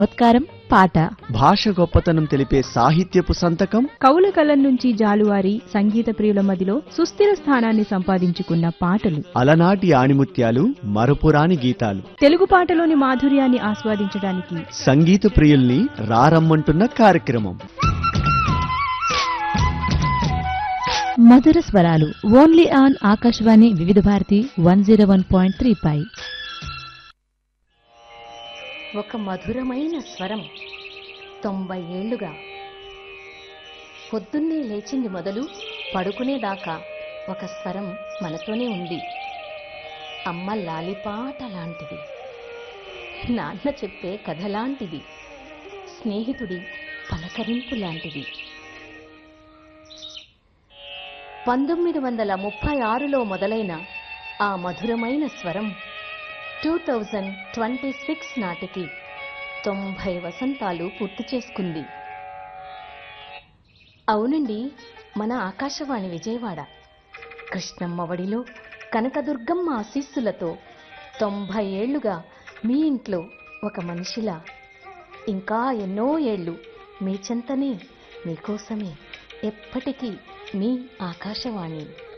చమత్కారం పాట భాష గొప్పతనం తెలిపే సాహిత్యపు సంతకం కవుల కలం నుంచి జాలువారి సంగీత ప్రియుల మదిలో సుస్థిర స్థానాన్ని సంపాదించుకున్న పాటలు అలనాటి ఆణిముత్యాలు మరపురాని గీతాలు తెలుగు పాటలోని మాధుర్యాన్ని ఆస్వాదించడానికి సంగీత ప్రియుల్ని రారమ్మంటున్న కార్యక్రమం మధుర స్వరాలు ఓన్లీ ఆన్ ఆకాశవాణి వివిధ భారతి 101.3 పై ఒక మధురమైన స్వరం 90 ఏళ్లుగా పొద్దున్నే లేచింది మొదలు పడుకునేదాకా ఒక స్వరం మనతోనే ఉంది. అమ్మ లాలిపాట లాంటిది, నాన్న చెప్పే కథ లాంటిది, స్నేహితుడి పలకరింపు లాంటిది. 1936లో మొదలైన ఆ మధురమైన స్వరం 2026 నాటికి 90 వసంతాలు పూర్తి చేసుకుంది. అవునండి, మన ఆకాశవాణి విజయవాడ కృష్ణమ్మ వడిలో కనకదుర్గమ్మ ఆశీస్సులతో 90 ఏళ్లుగా మీ ఇంట్లో ఒక మనిషిలా, ఇంకా ఎన్నో ఏళ్లు మీ చెంతనే, మీకోసమే, ఎప్పటికీ మీ ఆకాశవాణి.